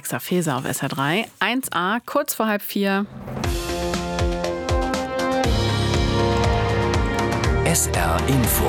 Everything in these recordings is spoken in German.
Alexa Faeser auf SR3. 1a, kurz vor 3:30. SR Info.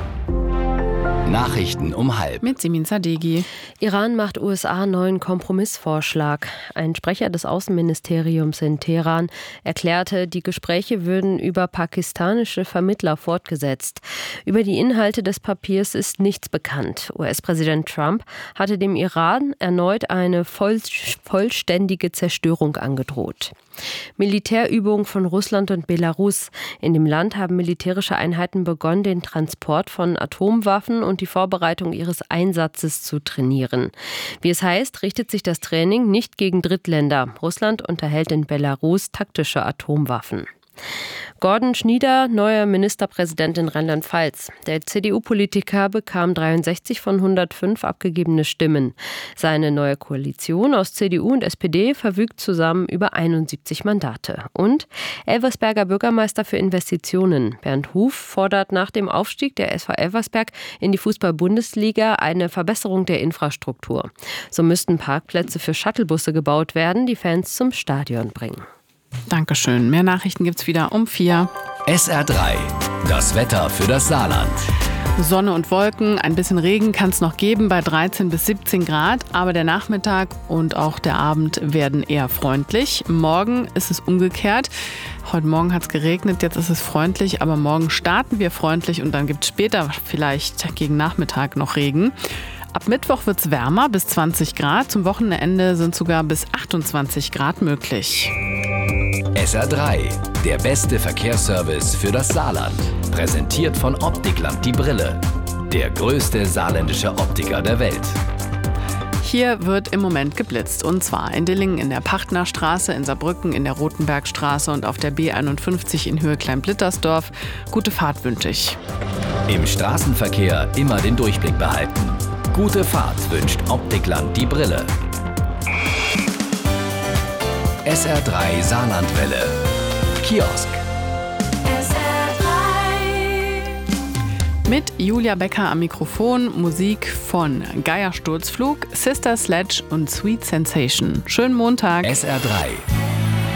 Nachrichten um 3:30. Mit Simin Sadeghi. Iran macht USA neuen Kompromissvorschlag. Ein Sprecher des Außenministeriums in Teheran erklärte, die Gespräche würden über pakistanische Vermittler fortgesetzt. Über die Inhalte des Papiers ist nichts bekannt. US-Präsident Trump hatte dem Iran erneut eine vollständige Zerstörung angedroht. Militärübung von Russland und Belarus. In dem Land haben militärische Einheiten begonnen, den Transport von Atomwaffen und die Vorbereitung ihres Einsatzes zu trainieren. Wie es heißt, richtet sich das Training nicht gegen Drittländer. Russland unterhält in Belarus taktische Atomwaffen. Gordon Schnieder, neuer Ministerpräsident in Rheinland-Pfalz. Der CDU-Politiker bekam 63 von 105 abgegebene Stimmen. Seine neue Koalition aus CDU und SPD verfügt zusammen über 71 Mandate. Und Elversberger Bürgermeister für Investitionen Bernd Huf fordert nach dem Aufstieg der SV Elversberg in die Fußball-Bundesliga eine Verbesserung der Infrastruktur. So müssten Parkplätze für Shuttlebusse gebaut werden, die Fans zum Stadion bringen. Dankeschön. Mehr Nachrichten gibt's wieder um 4. SR3. Das Wetter für das Saarland. Sonne und Wolken, ein bisschen Regen kann es noch geben bei 13 bis 17 Grad, aber der Nachmittag und auch der Abend werden eher freundlich. Morgen ist es umgekehrt. Heute Morgen hat es geregnet, jetzt ist es freundlich, aber morgen starten wir freundlich und dann gibt es später vielleicht gegen Nachmittag noch Regen. Ab Mittwoch wird es wärmer, bis 20 Grad. Zum Wochenende sind sogar bis 28 Grad möglich. SR3, der beste Verkehrsservice für das Saarland. Präsentiert von Optikland die Brille. Der größte saarländische Optiker der Welt. Hier wird im Moment geblitzt. Und zwar in Dillingen in der Pachtnerstraße, in Saarbrücken in der Rotenbergstraße und auf der B51 in Höhe Klein-Blittersdorf. Gute Fahrt wünsche ich. Im Straßenverkehr immer den Durchblick behalten. Gute Fahrt wünscht Optikland die Brille. SR3 Saarlandwelle. Kiosk. Mit Julia Becker am Mikrofon, Musik von Geiersturzflug, Sister Sledge und Sweet Sensation. Schönen Montag. SR3.